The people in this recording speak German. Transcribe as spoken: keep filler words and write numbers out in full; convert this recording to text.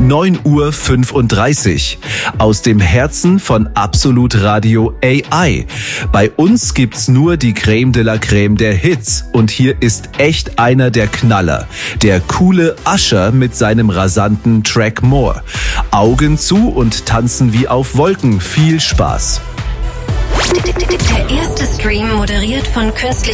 neun Uhr fünfunddreißig. Aus dem Herzen von Absolut Radio A I. Bei uns gibt's nur die Creme de la Creme der Hits. Und hier ist echt einer der Knaller. Der coole Usher mit seinem rasanten Track More. Augen zu und tanzen wie auf Wolken. Viel Spaß. Der erste Stream moderiert von künstlicher